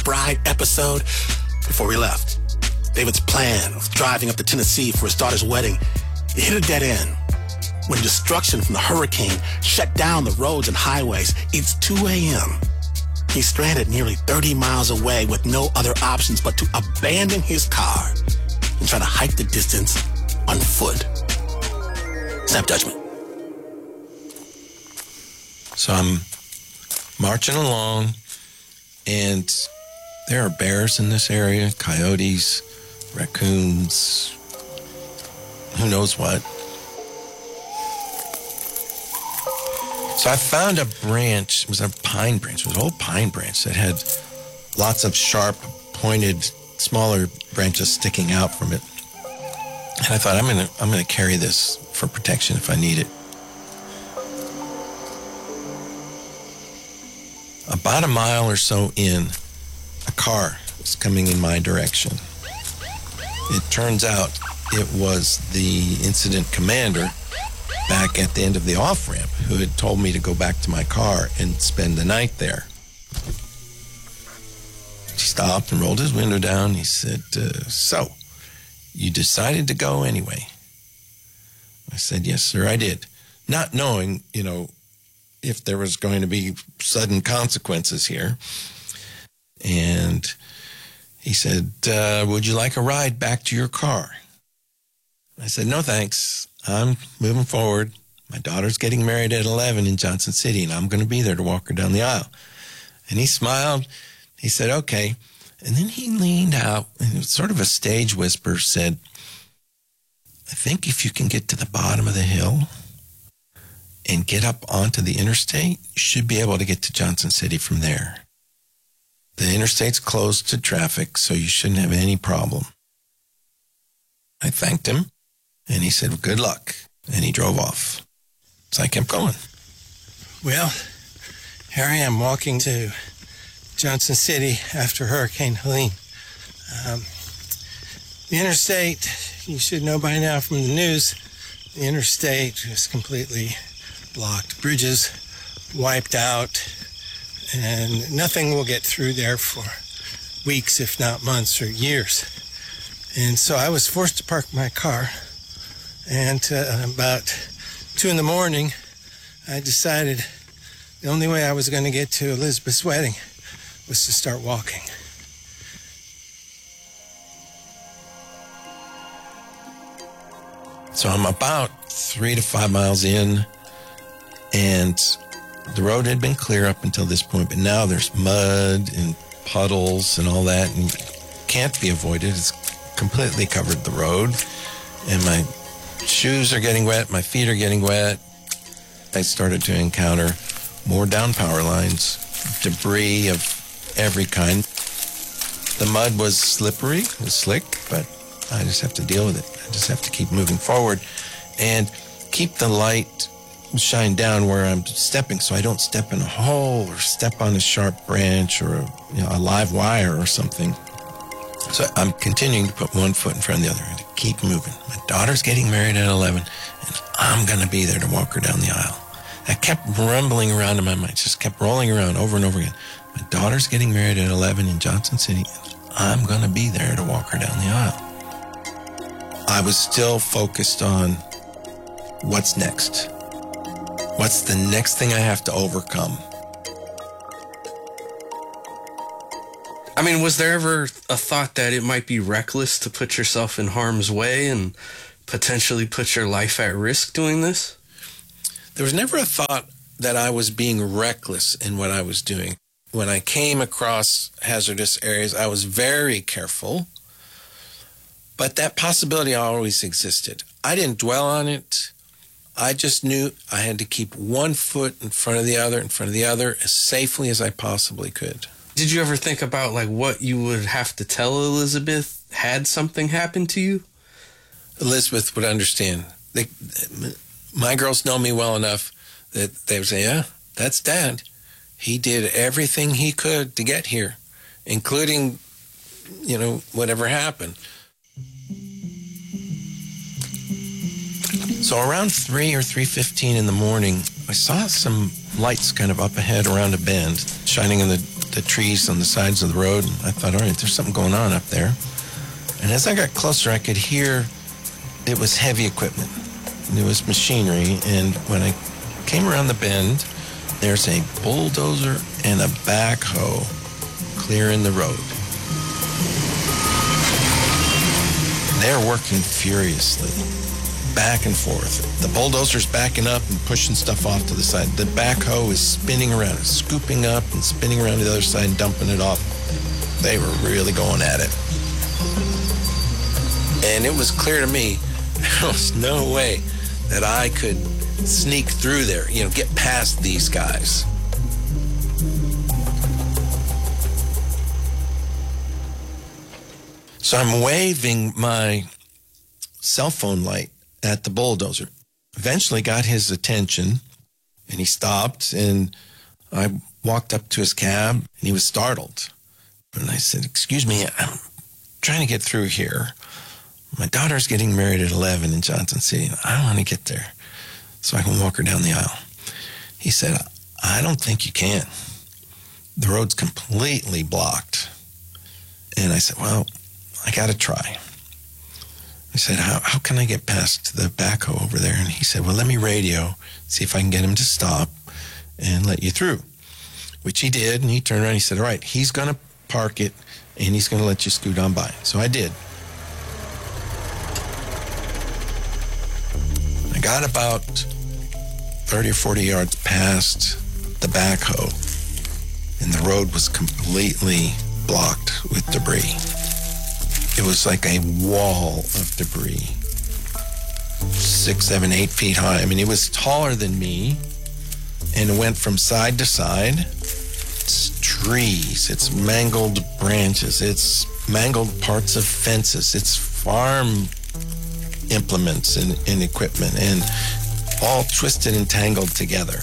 bride episode? Before we left, David's plan of driving up to Tennessee for his daughter's wedding, it hit a dead end. When destruction from the hurricane shut down the roads and highways, it's 2 a.m. He's stranded nearly 30 miles away with no other options but to abandon his car and try to hike the distance on foot. Snap judgment. So I'm marching along, and there are bears in this area, coyotes, raccoons, who knows what. So I found a branch, it was a pine branch, it was an old pine branch that had lots of sharp, pointed, smaller branches sticking out from it. And I thought, I'm gonna carry this for protection if I need it. About a mile or so in, a car was coming in my direction. It turns out it was the incident commander back at the end of the off-ramp who had told me to go back to my car and spend the night there. He stopped and rolled his window down. He said, so, you decided to go anyway? I said, yes, sir, I did. Not knowing, if there was going to be sudden consequences here. And he said, would you like a ride back to your car? I said, no, thanks. I'm moving forward. My daughter's getting married at 11 in Johnson City, and I'm going to be there to walk her down the aisle. And he smiled. He said, okay. And then he leaned out, and it was sort of a stage whisper, said, I think if you can get to the bottom of the hill and get up onto the interstate, you should be able to get to Johnson City from there. The interstate's closed to traffic, so you shouldn't have any problem. I thanked him, and he said, good luck, and he drove off. So I kept going. Well, here I am walking to Johnson City after Hurricane Helene. The interstate, you should know by now from the news, the interstate is completely blocked. Bridges wiped out, and nothing will get through there for weeks, if not months or years. And so I was forced to park my car, and about 2 in the morning, I decided the only way I was going to get to Elizabeth's wedding was to start walking. So I'm about 3 to 5 miles in, and the road had been clear up until this point, but now there's mud and puddles and all that, and can't be avoided. It's completely covered the road, and my shoes are getting wet, my feet are getting wet. I started to encounter more down power lines, debris of every kind. The mud was slippery, it was slick, but I just have to deal with it. I just have to keep moving forward and keep the light shine down where I'm stepping so I don't step in a hole or step on a sharp branch or a live wire or something. So I'm continuing to put one foot in front of the other and to keep moving. My daughter's getting married at 11, and I'm going to be there to walk her down the aisle. I kept rumbling around in my mind, just kept rolling around over and over again. My daughter's getting married at 11 in Johnson City, and I'm going to be there to walk her down the aisle. I was still focused on what's next. What's the next thing I have to overcome? I mean, was there ever a thought that it might be reckless to put yourself in harm's way and potentially put your life at risk doing this? There was never a thought that I was being reckless in what I was doing. When I came across hazardous areas, I was very careful, but that possibility always existed. I didn't dwell on it. I just knew I had to keep one foot in front of the other, as safely as I possibly could. Did you ever think about what you would have to tell Elizabeth had something happened to you? Elizabeth would understand. My girls know me well enough that they would say, yeah, that's Dad. He did everything he could to get here, including, whatever happened. So around 3 or 3:15 in the morning, I saw some lights kind of up ahead around a bend, shining in the the trees on the sides of the road. And I thought, all right, there's something going on up there. And as I got closer, I could hear it was heavy equipment. It was machinery. And when I came around the bend, there's a bulldozer and a backhoe clearing the road. They're working furiously, back and forth. The bulldozer's backing up and pushing stuff off to the side. The backhoe is spinning around, scooping up and spinning around to the other side and dumping it off. They were really going at it. And it was clear to me, there was no way that I could sneak through there, get past these guys. So I'm waving my cell phone light at the bulldozer. Eventually got his attention, and he stopped, and I walked up to his cab, and he was startled. And I said, "Excuse me, I'm trying to get through here. My daughter's getting married at 11 in Johnson City. I want to get there so I can walk her down the aisle." He said, "I don't think you can. The road's completely blocked." And I said, "Well, I got to try." I said, how can I get past the backhoe over there? And he said, "Well, let me radio, see if I can get him to stop and let you through," which he did. And he turned around and he said, "All right, he's going to park it and he's going to let you scoot on by." So I did. I got about 30 or 40 yards past the backhoe, and the road was completely blocked with debris. It was like a wall of debris, 6, 7, 8 feet high. I mean, it was taller than me, and it went from side to side. It's trees, it's mangled branches, it's mangled parts of fences, it's farm implements and equipment, and all twisted and tangled together.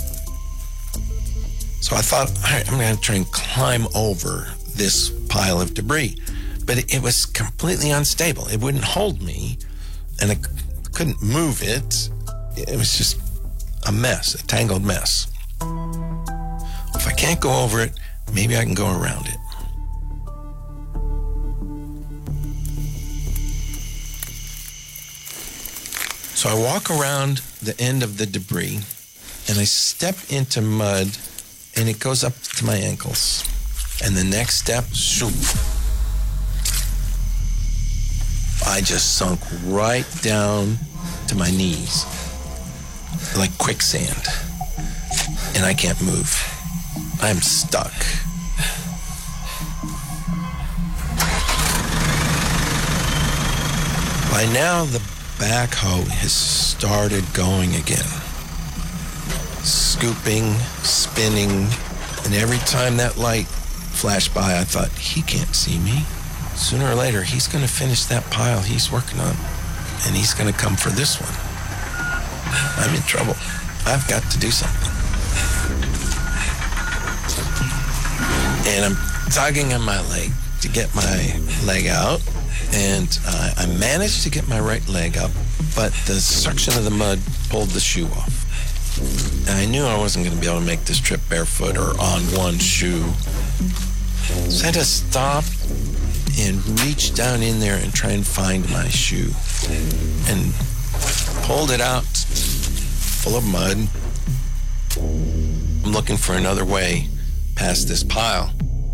So I thought, all right, I'm going to try and climb over this pile of debris. But it was completely unstable. It wouldn't hold me, and I couldn't move it. It was just a mess, a tangled mess. If I can't go over it, maybe I can go around it. So I walk around the end of the debris, and I step into mud, and it goes up to my ankles. And the next step, shoop. I just sunk right down to my knees, like quicksand, and I can't move. I'm stuck. By now, the backhoe has started going again, scooping, spinning, and every time that light flashed by, I thought, he can't see me. Sooner or later, he's going to finish that pile he's working on, and he's going to come for this one. I'm in trouble. I've got to do something. And I'm tugging on my leg to get my leg out, and I managed to get my right leg up, but the suction of the mud pulled the shoe off. And I knew I wasn't going to be able to make this trip barefoot or on one shoe. So I had to stop and reach down in there and try and find my shoe, and pulled it out full of mud. I'm looking for another way past this pile.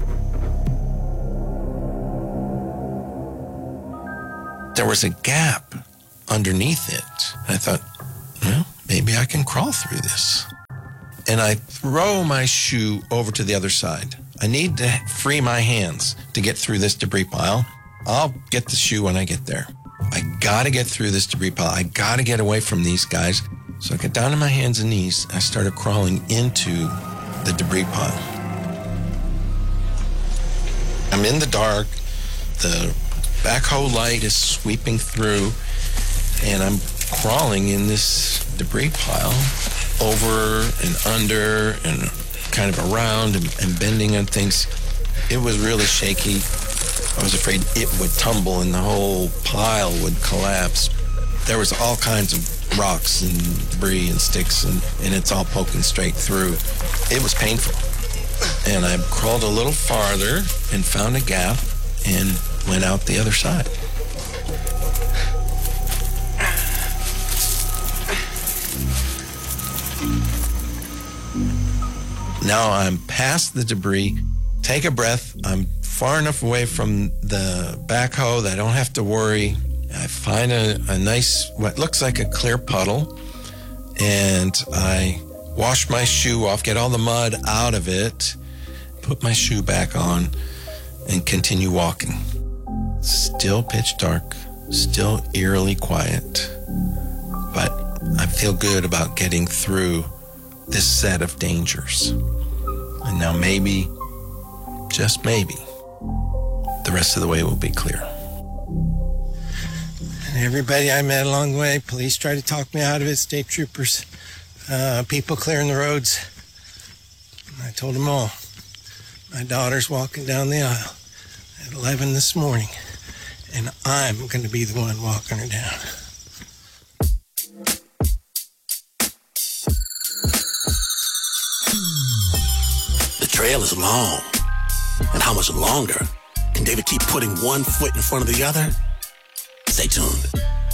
There was a gap underneath it. I thought, well, maybe I can crawl through this. And I throw my shoe over to the other side. I need to free my hands to get through this debris pile. I'll get the shoe when I get there. I gotta get through this debris pile. I gotta get away from these guys. So I got down on my hands and knees. I started crawling into the debris pile. I'm in the dark. The backhoe light is sweeping through, and I'm crawling in this debris pile over and under and kind of around and bending on things. It was really shaky. I was afraid it would tumble and the whole pile would collapse. There was all kinds of rocks and debris and sticks, and it's all poking straight through. It was painful. And I crawled a little farther and found a gap and went out the other side. Now I'm past the debris. Take a breath. I'm far enough away from the backhoe that I don't have to worry. I find a nice, what looks like a clear puddle, and I wash my shoe off, get all the mud out of it, put my shoe back on, and continue walking. Still pitch dark, still eerily quiet, but I feel good about getting through this set of dangers. And now maybe, just maybe, the rest of the way will be clear. And everybody I met along the way, police tried to talk me out of it, state troopers, people clearing the roads. And I told them all, my daughter's walking down the aisle at 11 this morning, and I'm going to be the one walking her down. The trail is long. And how much longer? Can David keep putting one foot in front of the other? Stay tuned.